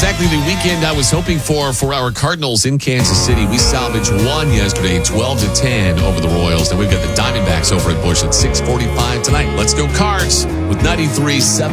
exactly the weekend I was hoping for our Cardinals in Kansas City. We salvaged one yesterday, 12-10 over the Royals. And we've got the Diamondbacks over at Busch at 6:45 tonight. Let's go Cards with 93.7